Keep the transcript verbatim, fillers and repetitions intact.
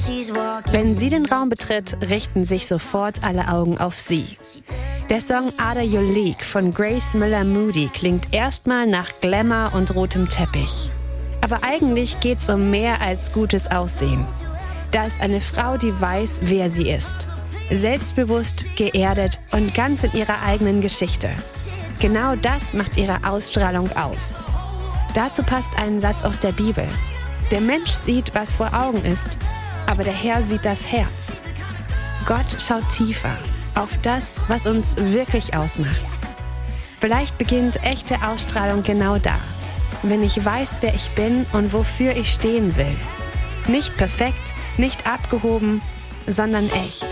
Wenn sie den Raum betritt, richten sich sofort alle Augen auf sie. Der Song Ada Your League von Grace Miller-Moody klingt erstmal nach Glamour und rotem Teppich. Aber eigentlich geht's um mehr als gutes Aussehen. Da ist eine Frau, die weiß, wer sie ist. Selbstbewusst, geerdet und ganz in ihrer eigenen Geschichte. Genau das macht ihre Ausstrahlung aus. Dazu passt ein Satz aus der Bibel. Der Mensch sieht, was vor Augen ist, aber der Herr sieht das Herz. Gott schaut tiefer auf das, was uns wirklich ausmacht. Vielleicht beginnt echte Ausstrahlung genau da, wenn ich weiß, wer ich bin und wofür ich stehen will. Nicht perfekt, nicht abgehoben, sondern echt.